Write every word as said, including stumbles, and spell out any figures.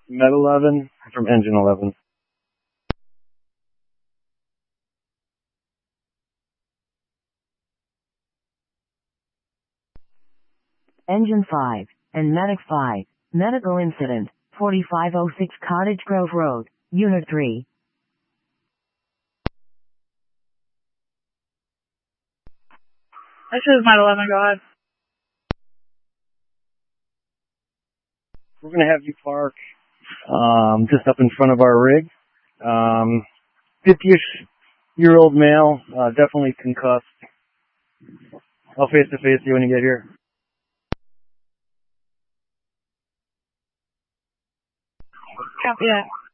Med eleven from Engine eleven. Engine five and Medic five. Medical incident, forty-five oh six Cottage Grove Road, Unit three. This is Med eleven, go ahead. We're going to have you park um, just up in front of our rig. Um, fifty-ish year old male, uh, definitely concussed. I'll face to face you when you get here. Copy that.